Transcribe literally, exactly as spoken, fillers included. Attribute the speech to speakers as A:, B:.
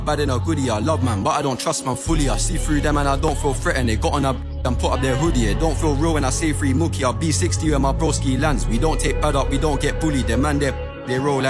A: bad in a goodie, I love man, but I don't trust man fully. I see through them and I don't feel threatened. They got on a and put up their hoodie. It don't feel real when I say free Mookie. I'll be sixty where my broski lands. We don't take bad up, we don't get bullied. Them man, they, they roll like